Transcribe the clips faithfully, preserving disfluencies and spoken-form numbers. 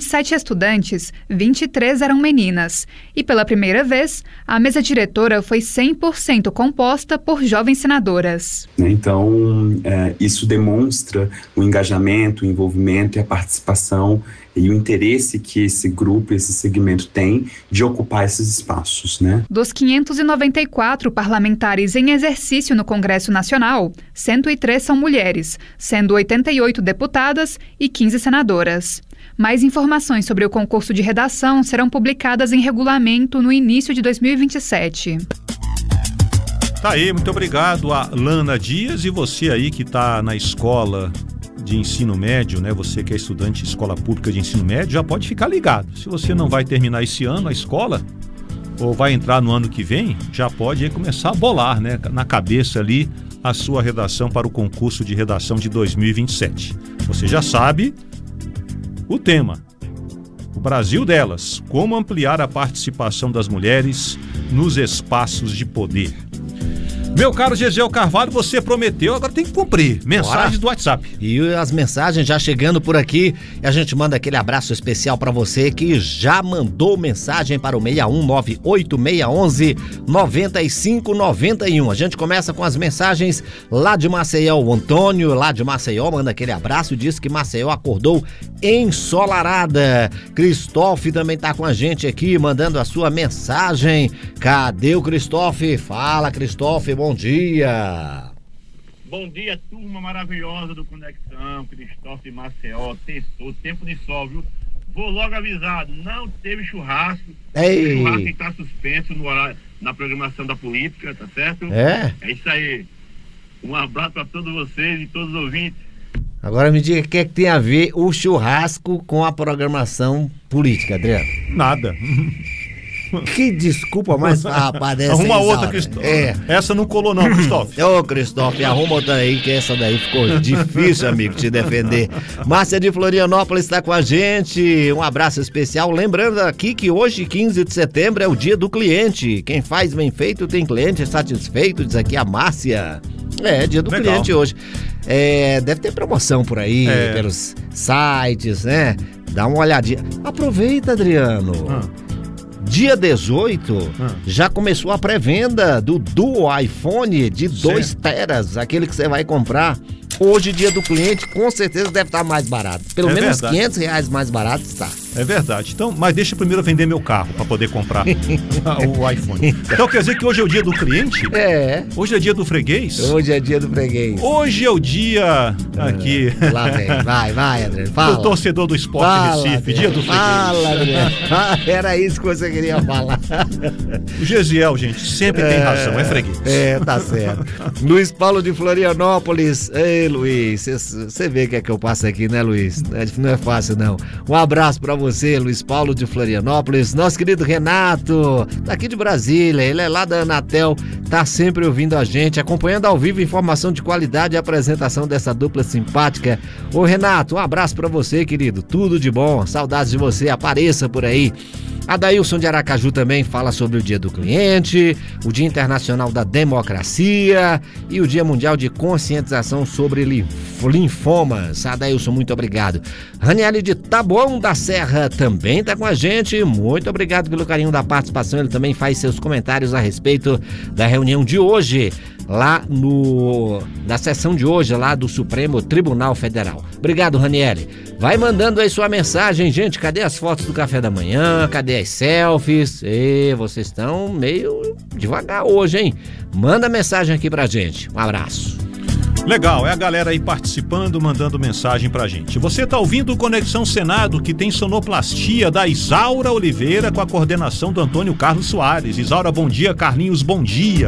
sete estudantes, vinte e três eram meninas. E pela primeira vez, a mesa diretora foi cem por cento composta por jovens senadoras. Então, é, isso demonstra o engajamento, o envolvimento e a participação e o interesse que esse grupo, esse segmento tem de ocupar esses espaços, né? Dos quinhentos e noventa e quatro parlamentares em exercício no Congresso Nacional, cento e três são mulheres, sendo oitenta e oito deputadas e quinze senadoras. Mais informações sobre o concurso de redação serão publicadas em regulamento no início de dois mil e vinte e sete. Tá aí, muito obrigado a Lana Dias. E você aí que está na escola de ensino médio, né? Você que é estudante de escola pública de ensino médio, já pode ficar ligado. Se você não vai terminar esse ano a escola, ou vai entrar no ano que vem, já pode aí começar a bolar, né? Na cabeça ali a sua redação para o concurso de redação de dois mil e vinte e sete. Você já sabe o tema. O Brasil delas. Como ampliar a participação das mulheres nos espaços de poder. Meu caro Gesiel Carvalho, você prometeu, agora tem que cumprir. Mensagens Bora. do WhatsApp. E as mensagens já chegando por aqui. E a gente manda aquele abraço especial para você que já mandou mensagem para o seis um nove oito seis um um nove cinco nove um. A gente começa com as mensagens lá de Maceió. O Antônio, lá de Maceió, manda aquele abraço e diz que Maceió acordou ensolarada. Cristófe também tá com a gente aqui, mandando a sua mensagem. Cadê o Cristófe? Fala, Cristófe, bom dia. Bom dia, turma maravilhosa do Conexão, Cristófe Maceió, testou, tempo de sol, viu? Vou logo avisado, não teve churrasco. Ei. O churrasco está suspenso no horário, na programação da política, tá certo? É? É isso aí. Um abraço para todos vocês e todos os ouvintes. Agora me diga o que é que tem a ver o churrasco com a programação política, Adriano? Nada. Que desculpa mais farrapada dessa. Arruma outra, Cristófe. É. Essa não colou não, Cristófe. Ô, Cristófe, arruma outra aí, que essa daí ficou difícil, amigo, te defender. Márcia de Florianópolis está com a gente. Um abraço especial. Lembrando aqui que hoje, quinze de setembro, é o dia do cliente. Quem faz bem feito tem cliente satisfeito, diz aqui a Márcia. É, dia do Legal. cliente hoje. É, deve ter promoção por aí, é. pelos sites, né? Dá uma olhadinha. Aproveita, Adriano. Ah. Dia dezoito, Ah. já começou a pré-venda do Duo iPhone de dois Certo. teras, aquele que você vai comprar. Hoje, dia do cliente, com certeza deve estar mais barato. Pelo É menos verdade. quinhentos reais mais barato está. É verdade. Então, mas deixa eu primeiro vender meu carro para poder comprar o iPhone. Então quer dizer que hoje é o dia do cliente? É. Hoje é dia do freguês? Hoje é dia do freguês. Hoje é o dia aqui Lá vem, vai, vai, Adriano, fala. do torcedor do Esporte Fala, Recife, Adriano, dia do freguês. Fala, Adriano. Ah, era isso que você queria falar. O Gesiel, gente, sempre tem razão, é freguês. É, tá certo. Luiz Paulo de Florianópolis. Ei, Luiz, você vê o que é que eu passo aqui, né, Luiz? Não é fácil, não. Um abraço pra você, Luiz Paulo de Florianópolis. Nosso querido Renato, daqui de Brasília, ele é lá da Anatel, tá sempre ouvindo a gente, acompanhando ao vivo informação de qualidade e apresentação dessa dupla simpática. Ô, Renato, um abraço pra você, querido. Tudo de bom, saudades de você, apareça por aí. Adailson de Aracaju também fala sobre o Dia do Cliente, o Dia Internacional da Democracia e o Dia Mundial de Conscientização sobre linfomas. Adailson, muito obrigado. Raniele de Taboão da Serra também está com a gente. Muito obrigado pelo carinho da participação. Ele também faz seus comentários a respeito da reunião de hoje, lá no na sessão de hoje, lá do Supremo Tribunal Federal. Obrigado, Raniele. Vai mandando aí sua mensagem, gente. Cadê as fotos do café da manhã? Cadê as selfies? E vocês estão meio devagar hoje, hein? Manda mensagem aqui pra gente. Um abraço. Legal, é a galera aí participando, mandando mensagem pra gente. Você tá ouvindo o Conexão Senado, que tem sonoplastia da Isaura Oliveira com a coordenação do Antônio Carlos Soares. Isaura, bom dia. Carlinhos, bom dia.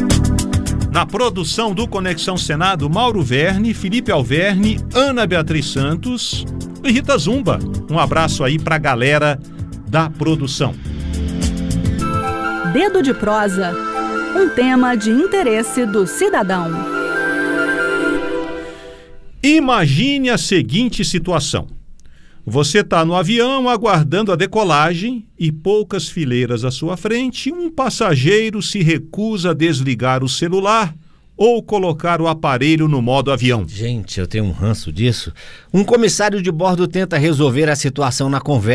Na produção do Conexão Senado, Mauro Verne, Felipe Alverne, Ana Beatriz Santos e Rita Zumba. Um abraço aí pra galera da produção. Dedo de prosa, um tema de interesse do cidadão. Imagine a seguinte situação. Você está no avião aguardando a decolagem e poucas fileiras à sua frente, um passageiro se recusa a desligar o celular ou colocar o aparelho no modo avião. Gente, eu tenho um ranço disso. Um comissário de bordo tenta resolver a situação na conversa.